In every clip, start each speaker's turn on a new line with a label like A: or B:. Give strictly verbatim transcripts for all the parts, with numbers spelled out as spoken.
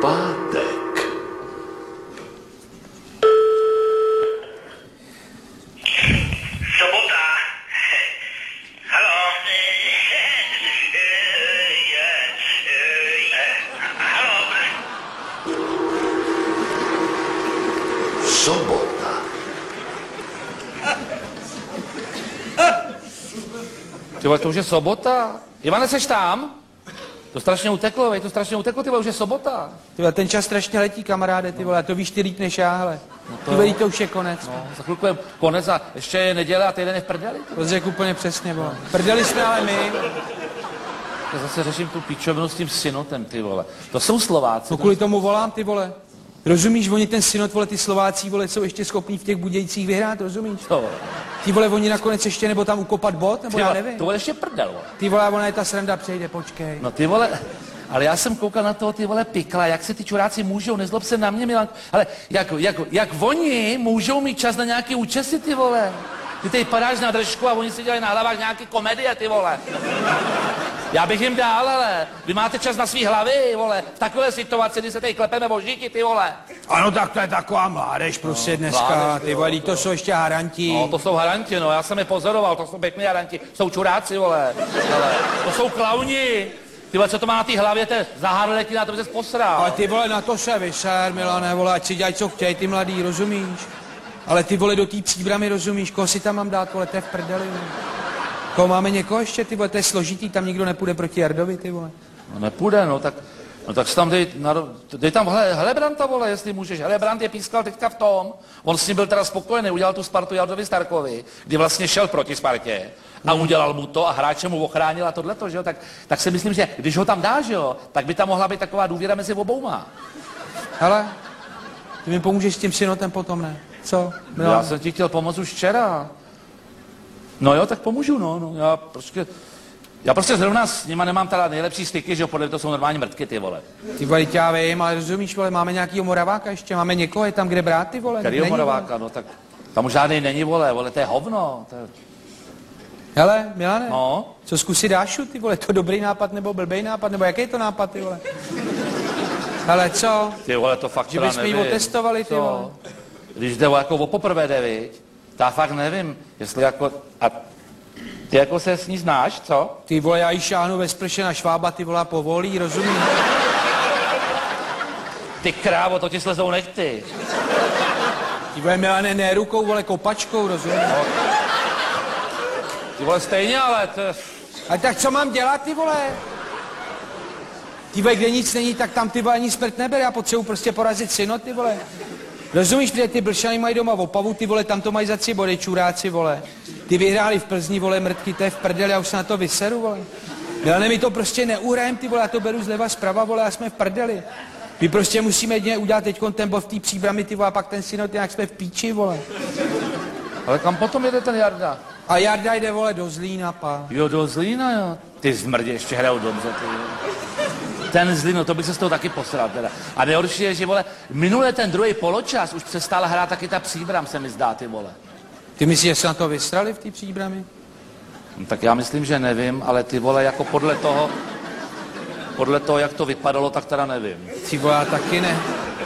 A: pátek.
B: Sobota. Haló. Haló.
A: Sobota.
C: Ty vole, to už je sobota? Ivane, seš tam? To strašně uteklo, vej, to strašně uteklo, ty vole, už je sobota.
D: Ty vole, ten čas strašně letí, kamaráde, ty vole, to víš ty líp než já, hele.
C: No to...
D: Ty vole, to už je konec.
C: No, za chvilku je konec a ještě je neděle a týden je v prdeli.
D: To řekl úplně přesně, vole. Prdeli jsme ale my.
C: Já zase řeším tu píčovinu s tím synotem, ty vole. To jsou Slováci.
D: To kvůli tomu volám, ty vole. Rozumíš, oni ten synot, vole, ty Slováci, vole, jsou ještě schopní v těch Budějcích vyhrát, rozumíš?
C: To, vole.
D: Ty vole, oni nakonec ještě, nebo tam ukopat bod, nebo
C: Ty
D: já
C: vole,
D: nevím.
C: to vole ještě prdel, vole.
D: Ty vole, ona je ta sranda, přejde, počkej.
C: No ty vole, ale já jsem koukal na toho, ty vole, pikla, jak se ty čuráci můžou, nezlob se na mě, Milan, ale jak, jak, jak oni můžou mít čas na nějaký účesy, ty vole. Ty tady padáš na držku a oni si dělají na hlavách nějaký komedie, ty vole. Já bych jim dál, ale vy máte čas na svý hlavy, vole, v takové situaci, kdy se tady klepeme o žíky, ty vole.
D: Ano, tak to je taková mládež prostě no, dneska, mládež, ty vole, to jsou ještě haranti.
C: No, to jsou haranti, no, já jsem je pozoroval, to jsou pěkný haranti, jsou čuráci, vole, ale to jsou klauni. Ty vole, co to má na té hlavě, to je zahárletí, na to by ses posral.
D: Ale ty vole, na to se vyser, Milane, vole, ať si dělají, co chtějí, ty mladý, rozumíš? Ale ty vole, do té Příbramy, rozumíš, koho si tam mám dát, vole, to je v prdeli, vole. Koho máme někoho ještě, ty vole, to je složitý, tam nikdo nepůjde proti Jardovi, ty vole.
C: No nepůjde, no tak, no tak si tam dej, naro, dej tam Hele, Helebranta, vole, jestli můžeš. Helebrant je pískal teďka v tom, on s ním byl teda spokojený, udělal tu Spartu Jardovi Starkovi, kdy vlastně šel proti Spartě a udělal mu to a hráče mu ochránil a tohleto, že jo, tak, tak si myslím, že když ho tam dáš, jo, tak by tam mohla být taková důvěra mezi obouma.
D: Hele, ty mi pomůžeš s tím synotem potom, ne? Co?
C: No. Já jsem ti chtěl pomoct už včera. No jo, tak pomůžu, no, no, já prostě, já prostě zrovna s nima nemám teda nejlepší styky, že jo, podle to jsou normální mrtky, ty vole.
D: Ty vole, já vím, ale rozumíš, vole, máme nějakýho Moraváka ještě, máme někoho, je tam kde brát, ty vole.
C: Kterýho Moraváka, no tak, tam už žádný není, vole, vole, to je hovno, to je...
D: Hele, Milane,
C: no?
D: Co zkusit Dášu, ty vole, to dobrý nápad nebo blbej nápad, nebo jaký je to nápad, ty vole? Hele, co?
C: Ty vole, to fakt
D: že bychom ji otestovali, ty vole.
C: Když jde o jako o poprvé jde, viď? Já fakt nevím, jestli jako... A ty jako se s ní znáš, co?
D: Ty vole, já jí šáhnu ve sprše na Švába, ty vole, povolí, rozumíš?
C: Ty krávo, to ti slezou nechty.
D: Ty vole, Milane, ne rukou, vole, kopačkou, rozumíš? No.
C: Ty vole, stejně, ale to...
D: A tak co mám dělat, ty vole? Ty vole, kde nic není, tak tam ty vole ani smrt neber, já potřebuji prostě porazit synot, ty vole. Rozumíš, protože ty Blšany mají doma Opavu, ty vole, tam to mají za tři body, čuráci, vole. Ty vyhráli v Plzni, vole, mrtky, to je v prdeli, já už se na to vyseru, vole. Ale my to prostě neuhrajem, ty vole, já to beru zleva zprava, vole, a jsme v prdeli. My prostě musíme jedině udělat teďkon ten bod v té Příbrami, ty vole, a pak ten synot, jak jsme v píči, vole.
C: Ale kam potom jede ten Jarda?
D: A Jarda jde, vole, do Zlína, pa.
C: Jo, do Zlína, jo. Ty zmrdě, ještě hrajou dobře, ty. Ten Zlín, no to bych se z toho taky posral, teda. A nejhorší je, že, vole, minule ten druhý poločas už přestala hrát taky ta Příbram, se mi zdá, ty vole.
D: Ty myslíš, že se na to vysrali v té Příbrami?
C: No, tak já myslím, že nevím, ale ty vole, jako podle toho, podle toho, jak to vypadalo, tak teda nevím.
D: Ty vole, já taky ne.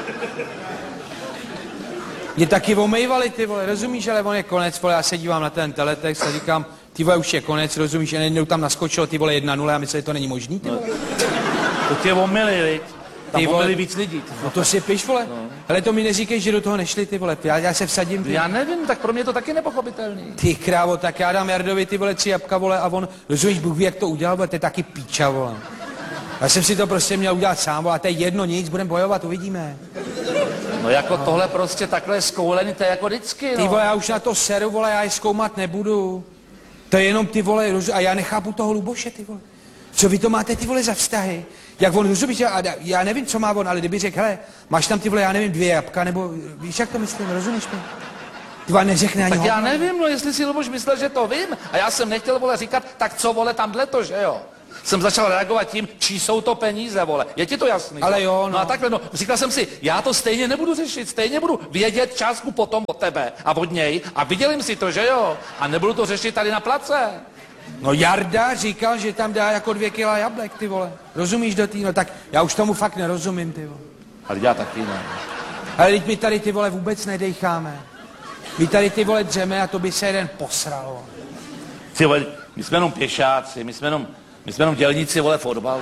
D: Mě taky omejvali, ty vole, rozumíš, ale on je konec, vole, já se dívám na ten teletext a říkám, ty vole, už je konec, rozumíš, a najednou tam naskočilo, ty vole, jedna nula, já myslím, že to není možný, ty vole.
C: To tě omyli, viď? Tam omyli víc lidí.
D: No to si piš, vole. No. Ale to mi neříkej, že do toho nešli, ty vole, já, já se vsadím, ty.
C: Já nevím, tak pro mě je to taky nepochopitelný.
D: Ty krávo, tak já dám Jardovi, ty vole, tři jabka, vole, a on, rozumíš, Bůh ví, jak to udělal, vole, to je taky píča, vole. Já jsem si to prostě měl udělat sám, vole, a to je jedno, nic, budeme bojovat, uvidíme.
C: No jako no. Tohle prostě takhle zkoulený, to je jako vždycky, no.
D: Ty vole, já už na to seru, vole, já je zkoumat nebudu. To je jenom ty vole, roz... a já nechápu toho Luboše, ty vole. Co vy to máte, ty vole, za vztahy? Jak on, rozumíš, já, já nevím, co má on, ale kdyby řekl, hele, máš tam ty vole, já nevím, dvě jabka, nebo víš, jak to myslím, rozumíš mi? Ty vole, neřekne ani
C: Tak já
D: hodno.
C: nevím, no jestli si Luboš myslel, že to vím, a já jsem nechtěl, vole, říkat, tak co, vole, tamhle to, že jo? Jsem začal reagovat tím, čí jsou to peníze, vole. Je ti to jasný?
D: Ale jo, no.
C: No a takhle, no, říkal jsem si, já to stejně nebudu řešit, stejně budu vědět částku potom od tebe a od něj a vydělím si to, že jo? A nebudu to řešit tady na place.
D: No Jarda říkal, že tam dá jako dvě kila jablek, ty vole. Rozumíš do tý, no tak já už tomu fakt nerozumím, ty vole.
C: Ale já taky ne.
D: Ale teď my tady ty vole vůbec nedejcháme. My tady ty vole dřeme a to by se jeden posral.
C: Ty vole, my jsme jenom pěšáci, my jsme jenom, my jsme jenom dělníci, vole, fotbalu.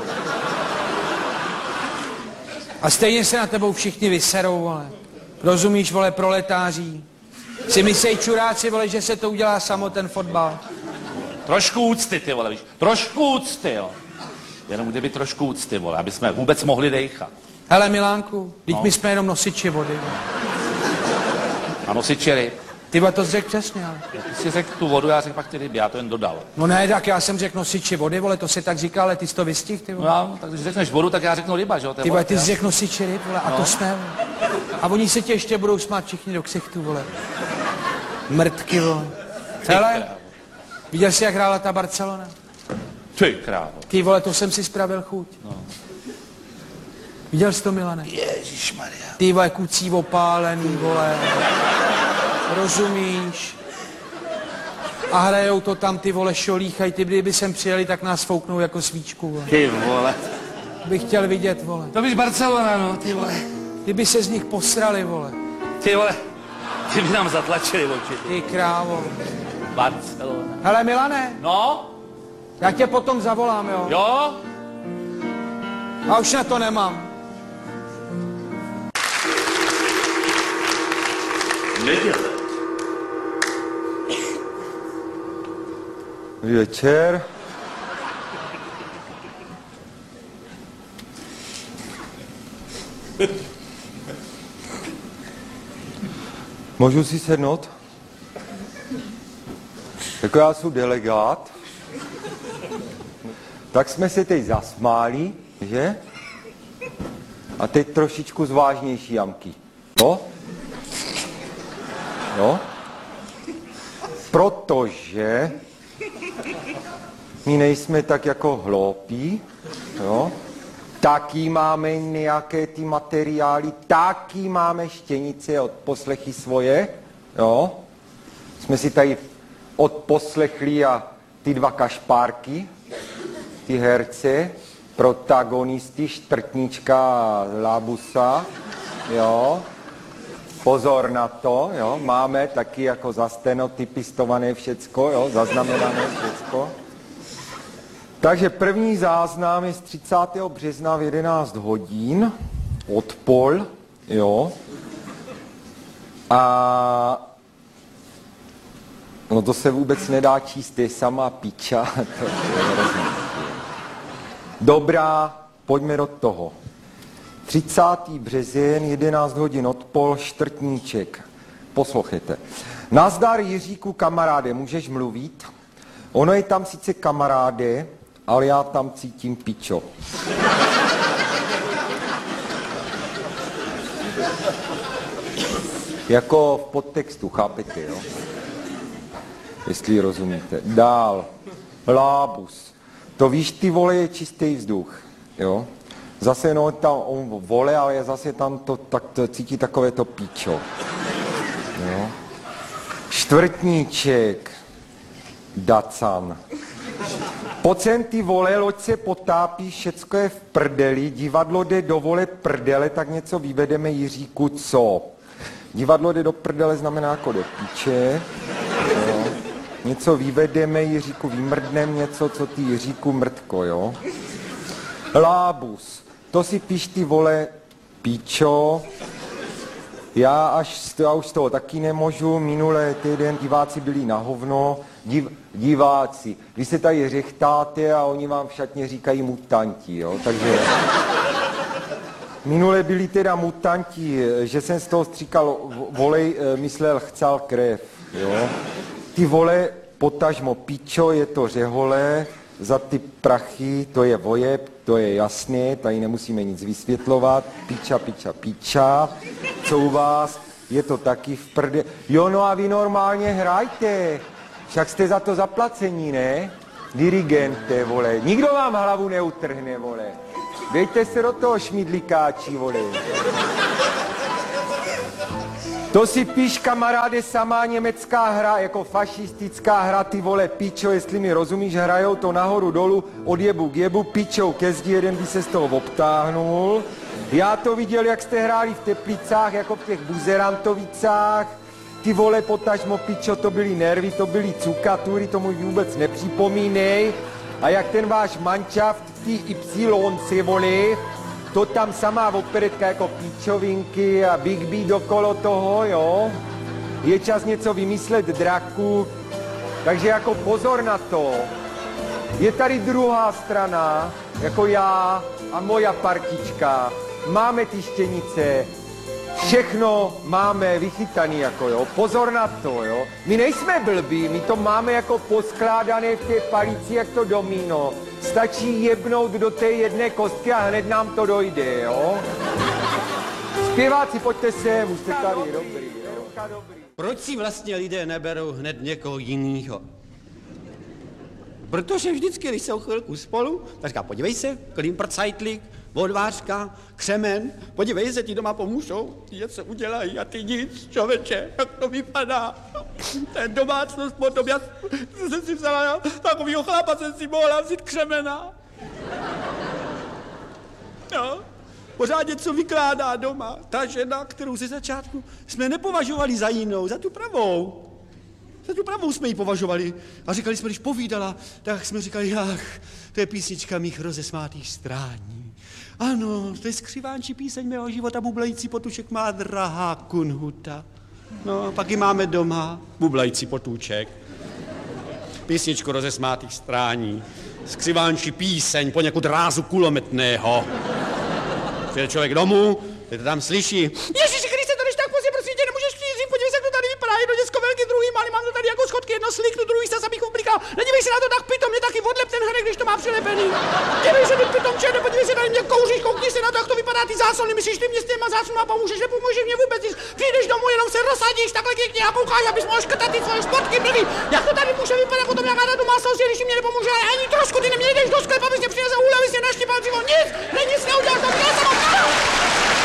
D: A stejně se na tebou všichni vyserou, vole. Rozumíš, vole, proletáří. Si myslej čuráci, vole, že se to udělá samo ten fotbal.
C: Trošku úcty, ty vole, víš, trošku úcty, jo. Jenom kdyby trošku úcty, vole, aby jsme vůbec mohli dejchat.
D: Hele, Milánku, teď
C: No.
D: my jsme jenom nosiči vody, vole.
C: A nosiči ryb.
D: Ty vole, to jsi řekl přesně, ale.
C: Ty jsi řekl tu vodu, já řekl pak ty ryby, já to jen dodal.
D: No ne, tak já jsem řekl nosiči vody, vole, to se tak říká, ale ty jsi to vystih, ty vole.
C: No, tak když řekneš vodu, tak já řeknu ryba, že jo? to je
D: Ty vole,
C: voda,
D: ty jsi
C: já-
D: řekl nosiči ryb, vole, a
C: No.
D: to jsme, vole. A oni se tě ještě budou smát všichni do ksichtu, vole. Mrtky, vole.
C: Ty
D: Hele,
C: krávo.
D: viděl jsi, jak hrála ta Barcelona?
C: Ty krávo.
D: Ty vole, to jsem si spravil chuť. No. Viděl jsi to, Milane?
C: Ježišmarja.
D: Ty vole, kucí opálený, vole. Rozumíš? A hrajou to tam, ty vole, šolíchají, ty kdyby sem přijeli, tak nás fouknou jako svíčku, vole.
C: Ty vole.
D: Bych chtěl vidět, vole.
C: To víš Barcelona, no, ty vole.
D: Ty by se z nich posrali, vole.
C: Ty vole. Ty by nám zatlačili oči.
D: Ty krávo.
C: Barcelona.
D: Hele, Milane,
C: No?
D: já tě potom zavolám, jo?
C: Jo?
D: A už na to nemám.
B: Neděle.
A: Večer. Můžu si sednout? Jako já jsem delegát. Tak jsme se teď zasmáli, že? A teď trošičku zvážnější jamky. No? No? Protože my nejsme tak jako hloupí, jo? Taky máme nějaké ty materiály, taky máme štěnice od poslechy svoje, jo? Jsme si tady odposlechli a ty dva kašpárky, ty herce, protagonisty, Štrtnička a Lábusa, jo? Pozor na to, jo? Máme taky jako zastenotypistované všecko, jo? Zaznamenané všecko. Takže první záznam je z třicátého března v jedenáct hodin, odpol, jo. A no to se vůbec nedá číst, je sama piča. To je hrozný. Dobrá, pojďme do toho. třicátý březen, jedenáct hodin odpol, Štrtníček. Poslouchejte. Nazdar Jiříku, kamaráde, můžeš mluvit? Ono je tam sice kamaráde, ale já tam cítím pičo. Jako v podtextu, chápete, jo? Jestli rozumíte. Dál. Lábus. To víš, ty vole, je čistý vzduch, jo? Zase no, tam on vole, ale je zase tam to, tak to cítí takové to pičo. Jo? Čtvrtníček. Dacan. Pocen ty vole, loď se potápí, všecko je v prdeli, divadlo jde do vole prdele, tak něco vyvedeme Jiříku, co? Divadlo jde do prdele znamená jako do píče, jo? Něco vyvedeme Jiříku, vymrdnem něco, co ty Jiříku mrtko, jo? Lábus, to si píš ty vole píčo, já, až, já už z toho taky nemůžu, minulé týden diváci byli na hovno, div, diváci, vy se tady řechtáte a oni vám v šatně říkají mutanti, jo, takže minule byli teda mutanti, že jsem z toho stříkal volej, myslel chcel krev, jo, ty vole, potažmo pičo, je to řehole, za ty prachy, to je vojeb, to je jasné, tady nemusíme nic vysvětlovat, piča, piča, piča, co u vás, je to taky v prde, jo no a vy normálně hrajte, však jste za to zaplacení, ne? Dirigente, vole, nikdo vám hlavu neutrhne, vole, dejte se do toho šmidlikáči, vole. To si píš, kamaráde, samá německá hra, jako fašistická hra, ty vole, pičo, jestli mi rozumíš, hrajou to nahoru dolů, od jebu k jebu, pičou ke zdi, jeden by se z toho obtáhnul, Já to viděl, jak jste hráli v Teplicách, jako v těch Buzerantovicách. Ty vole, potažmo pičo, to byly nervy, to byly cukatury, tomu vůbec nepřipomínej. A jak ten váš manšaft, ty Y, vole, to tam samá operetka jako píčovinky a Big B dokolo toho, jo. Je čas něco vymyslet, draku. Takže jako pozor na to. Je tady druhá strana, jako já a moja partička. Máme ty štěnice, všechno máme vychytaný, jako jo. Pozor na to, jo. My nejsme blbí, my to máme jako poskládané v té palici, jak to domino. Stačí jebnout do té jedné kostky a hned nám to dojde, jo. Zpěváci, pojďte sem, už jste tady, dobrý, jo. Dobrý.
E: Proč si vlastně lidé neberou hned někoho jinýho? Protože vždycky, když jsou chvilku spolu, tak říká, podívej se, Klimprcajtlík, Vodvářka, Křemen, podívej se, ti doma pomůžou, ti něco udělají a ty nic, člověče, jak to vypadá. Ten domácnost potom, já jsem si vzala, já, takovýho chlapa jsem si mohla vzít Křemena. No, pořád něco vykládá doma. Ta žena, kterou ze začátku jsme nepovažovali za jinou, za tu pravou. Za tu pravou jsme ji považovali a říkali jsme, když povídala, tak jsme říkali, ach, to je písnička mých rozesmátých strání. Ano, to je skřivánčí píseň mého života, bublající potušek má drahá kunhuta. No, pak ji máme doma, bublající potůček. Písničku rozesmátých strání, skřivánčí píseň poněkud rázu kulometného. Přijde člověk domů, teď to tam slyší. Ježiši Kriste, to když tak pozdě, prosím tě, nemůžeš přijít, podívej se, jak to tady vypadá, jedno děcko velký, druhý malý, mám to tady jako schodky, jedno slíknu, druhý se abych ublikal. Nedívej se na to tak pitom, mě taky odlep ten hrnek, když to má přilepený. Dívej se, ty pitom černé, podívej se, tady mě kouříš, koukni se na to, jak to vypadá ty záslony, myslíš, ty mě s těma záslonama pomůžeš, nepomůžeš mě vůbec, když přijdeš domů, jenom se rozsadíš, takhle pěkně a koukáš, abys mohl škrtat ty svoje športky blbý. Jak to tady může vypadat potom, jak na domácnosti, když mi nepomůže, ani trošku, ty neměl jdeš do sklepa, abys mě